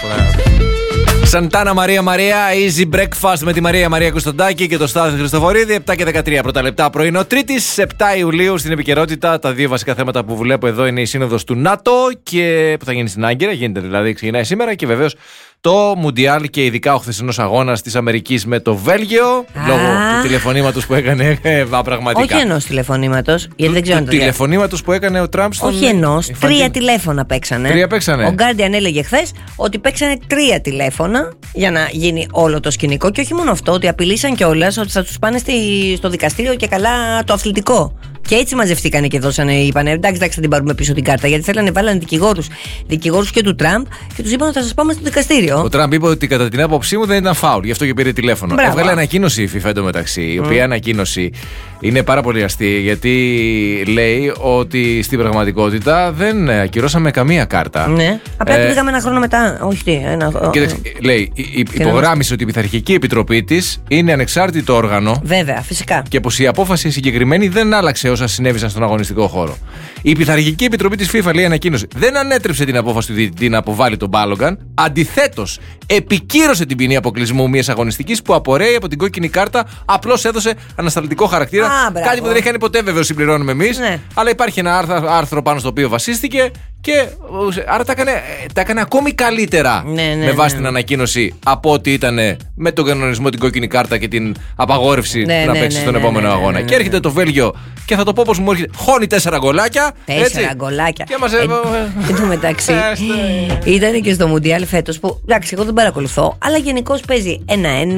Σαντάνα Μαρία Μαρία, Easy Breakfast με τη Μαρία Κωνσταντάκη και το Στάθη Χριστοφορίδη. 7 και 13 πρώτα λεπτά πρωινό. Τρίτης, 7 Ιουλίου στην επικαιρότητα. Τα δύο βασικά θέματα που βλέπω εδώ είναι η σύνοδος του ΝΑΤΟ και που θα γίνει στην Άγκυρα. Γίνεται δηλαδή, ξεκινάει σήμερα και βεβαίως το Μουντιάλ και ειδικά ο χθεσινός αγώνας της Αμερικής με το Βέλγιο. Λόγω του τηλεφωνήματος που έκανε. Πραγματικά. Όχι ενός τηλεφωνήματος. Γιατί δεν ξέρω αν το τηλεφωνήματος που έκανε ο Τραμπ στον. Όχι ενός. 3 τηλέφωνα παίξανε. 3 παίξανε. Ο Guardian έλεγε χθες ότι παίξανε 3 τηλέφωνα για να γίνει όλο το σκηνικό. Και όχι μόνο αυτό, ότι απειλήσαν κιόλας ότι θα τους πάνε στο δικαστήριο και καλά το αθλητικό. Και έτσι μαζευτήκανε και δώσανε, είπανε εντάξει, θα την πάρουμε πίσω την κάρτα. Γιατί θέλανε, βάλανε δικηγόρους και του Τραμπ και τους είπαν ότι θα σας πάμε στο δικαστήριο. Ο Τραμπ είπε ότι κατά την άποψή μου δεν ήταν φάουλ, γι' αυτό και πήρε τηλέφωνο. Μπράβο. Έβγαλε ανακοίνωση η FIFA εντωμεταξύ, η οποία ανακοίνωση είναι πάρα πολύ αστεία, γιατί λέει ότι στην πραγματικότητα δεν ακυρώσαμε καμία κάρτα. Ναι. Απλά την πήγαμε ένα χρόνο μετά. Όχι τι. Κοίταξε, λέει, υπογράμμισε ότι η Πειθαρχική Επιτροπή της είναι ανεξάρτητο όργανο. Βέβαια, φυσικά. Και πως η απόφαση συγκεκριμένη δεν άλλαξε όσα συνέβησαν στον αγωνιστικό χώρο. Η Πειθαρχική Επιτροπή της FIFA, λέει ανακοίνωση, δεν ανέτρεψε την απόφαση του διαιτητή να αποβάλει τον Μπάλογκαν. Αντιθέτως, επικύρωσε την ποινή αποκλεισμού μιας αγωνιστικής που απορρέει από την κόκκινη κάρτα. Απλώς έδωσε ανασταλτικό χαρακτήρα. Κάτι που δεν έχει κάνει ποτέ, βέβαια, συμπληρώνουμε εμείς. Ναι. Αλλά υπάρχει ένα άρθρο πάνω στο οποίο βασίστηκε. Και άρα τα έκανε ακόμη καλύτερα με βάση την ανακοίνωση από ό,τι ήταν με τον κανονισμό, την κόκκινη κάρτα και την απαγόρευση να παίξει στον επόμενο αγώνα. Και έρχεται το Βέλγιο και θα το πω πως μου έρχεται. Χώνει 4 γκολάκια. 4 γκολάκια. Και μας εν τω μεταξύ ήταν και στο Μουντιάλ φέτος που εντάξει, εγώ δεν παρακολουθώ, αλλά γενικώς παίζει 1-1,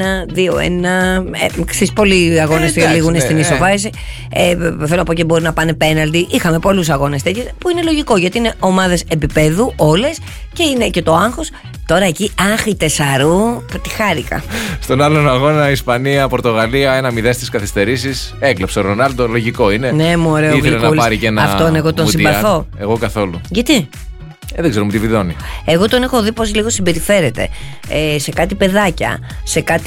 2-1. Πολλοί αγώνες λήγουν στην ισοβάηση. Θέλω να πω και μπορεί να πάνε πέναλτι. Είχαμε πολλούς αγώνες τέτοιους που είναι λογικό γιατί είναι ομάδες επίπεδου όλες και είναι και το άγχος. Τώρα εκεί άγχη 4, τη χάρηκα. Στον άλλον αγώνα Ισπανία-Πορτογαλία 1-0 στις καθυστερήσεις. Έκλεψε ο Ρονάλντο, λογικό είναι. Ναι, μου ωραίο. Ήθελε να πάρει και ένα. Αυτόν εγώ τον συμπαθώ. Εγώ καθόλου. Γιατί? Δεν ξέρω, μου τη βιδώνει. Εγώ τον έχω δει πως λίγο συμπεριφέρεται σε κάτι παιδάκια, σε κάτι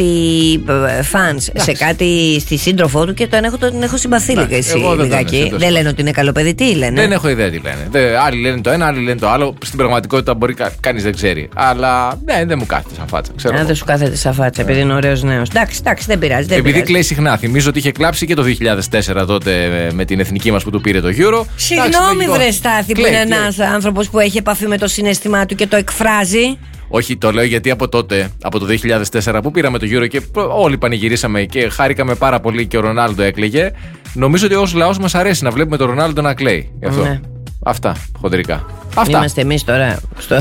φανς, σε κάτι στη σύντροφό του και τον έχω συμπαθεί λιγάκι. Δεν λένε ότι είναι καλό παιδί, τι λένε? Δεν έχω ιδέα τι λένε. Άλλοι λένε το ένα, άλλοι λένε το άλλο. Στην πραγματικότητα μπορεί κανείς δεν ξέρει. Αλλά δεν μου κάθεται σαν φάτσα. Δεν σου κάθεται σαν φάτσα, επειδή είναι ωραίος νέος. Εντάξει, δεν πειράζει. Επειδή κλαίει συχνά, θυμίζω ότι είχε κλάψει και το 2004 τότε με την εθνική μας που του πήρε το Euro. Συγγνώμη, βρε Στάθη, που είναι ένας άνθρωπος που έχει επαφή με το συναίσθημά του και το εκφράζει. Όχι, το λέω γιατί από τότε, από το 2004 που πήραμε το Euro και όλοι πανηγυρίσαμε και χάρηκαμε πάρα πολύ και ο Ρονάλντο έκλαιγε. Νομίζω ότι ως λαός μας αρέσει να βλέπουμε τον Ρονάλντο να κλαίει. Ναι. Αυτά, χοντρικά. Αυτά. Είμαστε εμείς τώρα στο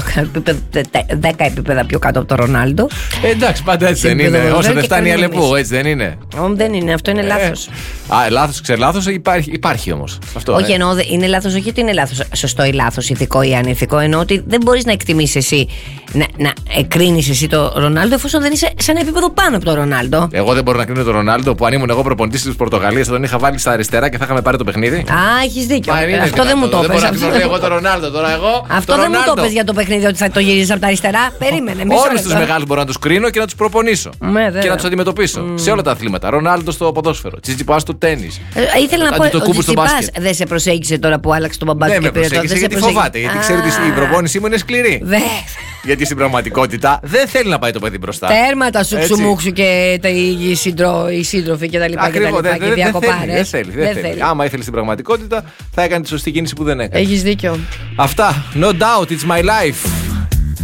10 επίπεδα πιο κάτω από τον Ρονάλντο. Εντάξει, πάντα έτσι δεν είναι. Όσο δεν φτάνει η Αλεπού, έτσι δεν είναι. Δεν είναι, αυτό είναι λάθος. Λάθος, ξελάθος υπάρχει όμως. Όχι, εννοώ είναι λάθος, όχι ότι είναι λάθος, σωστό ή λάθος, ηθικό ή ανηθικό. Εννοώ ότι δεν μπορείς να εκτιμήσεις εσύ, να εκρίνεις εσύ τον Ρονάλντο εφόσον δεν είσαι σε ένα επίπεδο πάνω από τον Ρονάλντο. Εγώ δεν μπορώ να κρίνω τον Ρονάλντο που αν ήμουν εγώ προπονητής της Πορτογαλίας θα τον είχα βάλει στα αριστερά και θα είχαμε πάρει το παιχνίδι. Έχεις δίκιο. Αυτό δεν μου το πες. Εγώ τον Ρονάλντο τώρα εγώ. Αυτό δεν μου το πες για το παιχνίδι ότι θα το γυρίζεις από τα αριστερά. Περίμενε. Όλους τους μεγάλους μπορώ να τους κρίνω και να τους προπονήσω. Και να τους αντιμετωπίσω σε όλα τα αθλήματα. Ρονάλντο στο ποδόσφαιρο, Τσιτσιπά στο τέννις. Ήθελα να πω ότι ο Τσιτσιπάς δεν σε προσέγγισε τώρα που άλλαξε τον μπαμπάκι και πήρε το. Γιατί φοβάται, γιατί ξέρει ότι η προπόνησή μου είναι σκληρή. Γιατί στην πραγματικότητα δεν θέλει να πάει το παιδί μπροστά. Τέρματα σου ξουμούξου και οι σύντροφοι κτλ. Και διακοπάρες. Δεν θέλει. Άμα ήθελε στην πραγματικότητα θα έκανε τη σωστή κίνηση που δεν έκανε. Έχεις δίκιο. Αυτά. No doubt, it's my life.